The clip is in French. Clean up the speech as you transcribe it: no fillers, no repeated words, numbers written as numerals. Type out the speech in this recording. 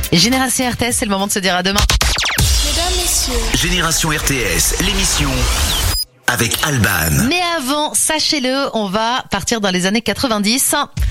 Génération RTS, c'est le moment de se dire à demain. Mesdames, messieurs. Génération RTS, l'émission avec Alban. Mais avant, sachez-le, on va partir dans les années 90.